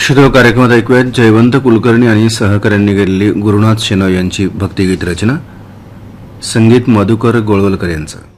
श्रोतो कार्यक्रमात ऐकूयात जयवंत कुलकर्णी आणि सहकाऱ्यांनी गेलेली गुरुनाथ शेनॉय यांची भक्तिगीत रचना, संगीत मधुकर गोळवलकर यांचं.